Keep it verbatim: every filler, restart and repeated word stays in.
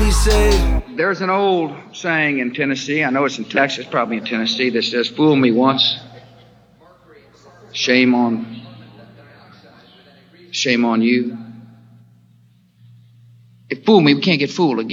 be saved. There's an old saying in Tennessee, I know it's in Texas, probably in Tennessee, that says, fool me once, shame on, shame on you. If fool me, we can't get fooled again.